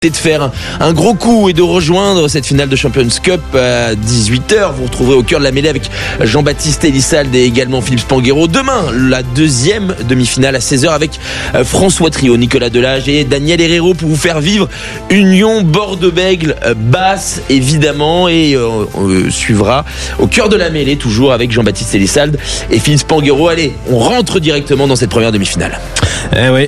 De faire un gros coup et de rejoindre cette finale de Champions Cup à 18h. Vous retrouverez au cœur de la mêlée avec Jean-Baptiste Elissalde et également Philippe Spanghero. Demain, la deuxième demi-finale à 16h avec François Trio, Nicolas Delage et Daniel Herrero pour vous faire vivre Union Bordeaux-Bègles Basse évidemment, et on suivra au cœur de la mêlée toujours avec Jean-Baptiste Elissalde et Philippe Spanghero. Allez, on rentre directement dans cette première demi-finale. Eh oui,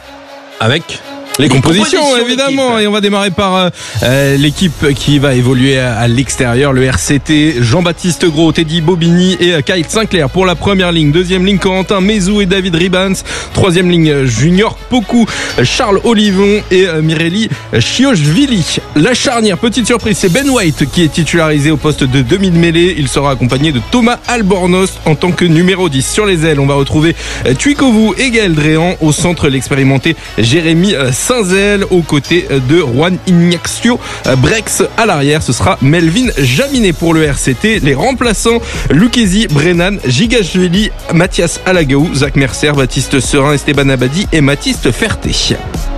avec les compositions évidemment, et on va démarrer par l'équipe qui va évoluer à l'extérieur, le RCT. Jean-Baptiste Gros, Teddy Bobigny et Kyle Sinclair pour la première ligne. Deuxième ligne, Corentin Mézou et David Ribans. Troisième ligne, Junior Pokou, Charles Olivon et Mireli Chiochvili. La charnière, petite surprise, c'est Ben White qui est titularisé au poste de demi de mêlée. Il sera accompagné de Thomas Albornoz en tant que numéro 10. Sur les ailes, on va retrouver Tuikovu et Gaël Dréan. Au centre, l'expérimenté Jérémy Saint-Zel, aux côtés de Juan Ignacio Brex. À l'arrière, ce sera Melvin Jaminet pour le RCT. Les remplaçants, Lucchesi, Brennan, Gigashvili, Mathias Alagaou, Zach Mercer, Baptiste Serin, Esteban Abadi et Mathiste Ferté.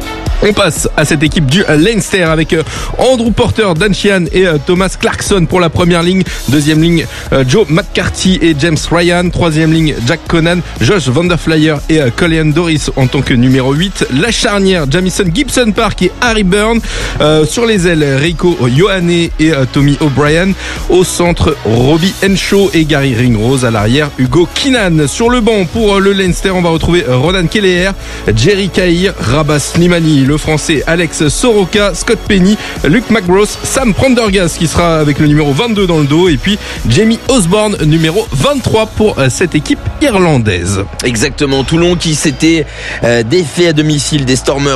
On passe à cette équipe du Leinster avec Andrew Porter, Dan Sheehan et Thomas Clarkson pour la première ligne. Deuxième ligne, Joe McCarthy et James Ryan. Troisième ligne, Jack Conan, Josh Vanderflyer et Colin Doris en tant que numéro 8. La charnière, Jamison Gibson Park et Harry Byrne. Sur les ailes, Rico Ioane et Tommy O'Brien. Au centre, Robbie Henshaw et Gary Ringrose. À l'arrière, Hugo Keenan. Sur le banc pour le Leinster, on va retrouver Ronan Kelleher, Jerry Kahir, Rabah Slimani, le français Alex Soroka, Scott Penny, Luke McGross, Sam Prendergast qui sera avec le numéro 22 dans le dos, et puis Jamie Osborne, numéro 23 pour cette équipe irlandaise. Exactement, Toulon qui s'était défait à domicile des Stormers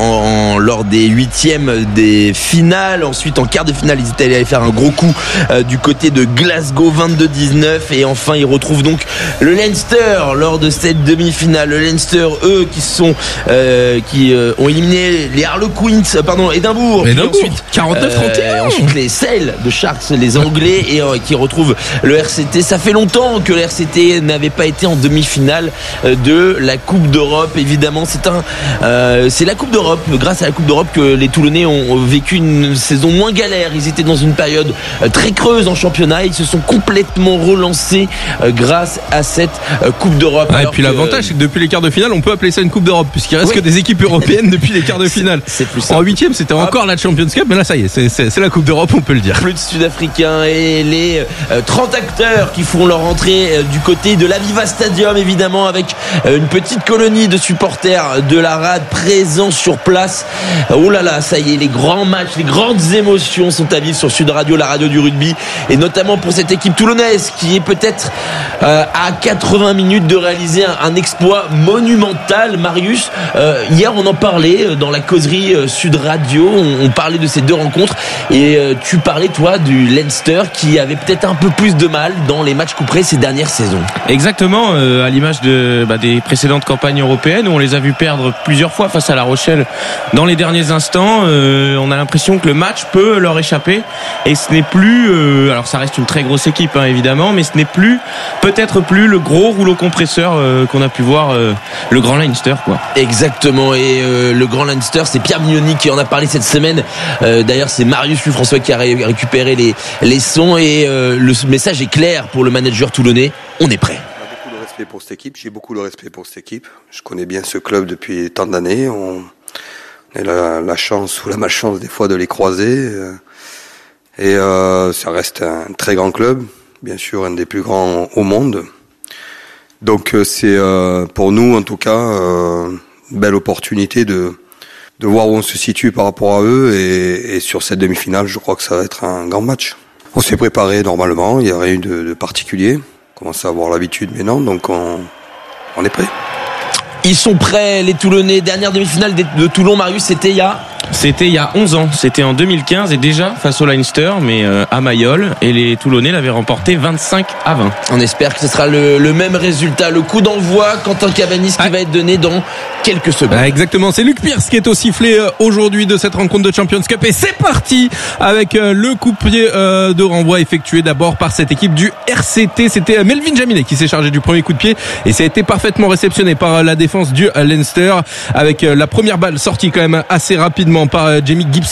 lors des huitièmes des finales. Ensuite, en quart de finale, ils étaient allés faire un gros coup du côté de Glasgow, 22-19, et enfin ils retrouvent donc le Leinster lors de cette demi-finale. Le Leinster, eux, qui ont éliminé les Harlequins, Édimbourg. Ensuite 49-31. Ensuite les Sails de Sharks, les Anglais, et qui retrouvent le RCT. Ça fait longtemps que le RCT n'avait pas été en demi-finale de la Coupe d'Europe. Évidemment, c'est la Coupe d'Europe. Grâce à la Coupe d'Europe que les Toulonnais ont vécu une saison moins galère. Ils étaient dans une période très creuse en championnat. Ils se sont complètement relancés grâce à cette Coupe d'Europe. Et puis l'avantage, c'est que depuis les quarts de finale, on peut appeler ça une Coupe d'Europe, puisqu'il reste que des équipes européennes depuis les quarts de finale. C'est plus simple. En huitième, c'était encore la Champions Cup, mais là, ça y est, c'est la Coupe d'Europe, on peut le dire. Plus de Sud-Africains et les 30 acteurs qui font leur entrée du côté de l'Aviva Stadium, évidemment, avec une petite colonie de supporters de la RAD présents sur place. Oh là là, ça y est, les grands matchs, les grandes émotions sont à vivre sur Sud Radio, la radio du rugby, et notamment pour cette équipe toulonnaise qui est peut-être à 80 minutes de réaliser un exploit monumental. Marius, hier on en parlait dans la causerie Sud Radio, on parlait de ces deux rencontres, et tu parlais toi du Leinster qui avait peut-être un peu plus de mal dans les matchs couperés ces dernières saisons. Exactement, à l'image des précédentes campagnes européennes où on les a vus perdre plusieurs fois face à La Rochelle dans les derniers instants. On a l'impression que le match peut leur échapper, et ce n'est plus alors ça reste une très grosse équipe évidemment, mais ce n'est peut-être plus le gros rouleau compresseur qu'on a pu voir le grand Leinster, quoi. Exactement, et le grand Leinster, c'est Pierre Mignoni qui en a parlé cette semaine. D'ailleurs, c'est Marius François qui a récupéré les sons, et le message est clair pour le manager toulonnais. On est prêt. Pour cette équipe, j'ai beaucoup de respect pour cette équipe. Je connais bien ce club depuis tant d'années. On a la chance ou la malchance des fois de les croiser. Et ça reste un très grand club, bien sûr un des plus grands au monde. Donc c'est pour nous en tout cas une belle opportunité de voir où on se situe par rapport à eux, et sur cette demi-finale, je crois que ça va être un grand match. On s'est préparé normalement, il n'y a rien eu de particulier. On commence à avoir l'habitude maintenant, donc on est prêt. Ils sont prêts, les Toulonnais. Dernière demi-finale de Toulon, Marius, c'était il y a 11 ans, c'était en 2015, et déjà face au Leinster, mais à Mayol, et les Toulonnais l'avaient remporté 25-20. On espère que ce sera le même résultat. Le coup d'envoi, Quentin Cavanis, qui va être donné dans quelques secondes. Exactement, c'est Luc Pierce qui est au sifflet aujourd'hui de cette rencontre de Champions Cup, et c'est parti avec le coup de pied de renvoi effectué d'abord par cette équipe du RCT. C'était Melvin Jaminet qui s'est chargé du premier coup de pied, et ça a été parfaitement réceptionné par la défense du Leinster, avec la première balle sortie quand même assez rapidement par Jamie Gibson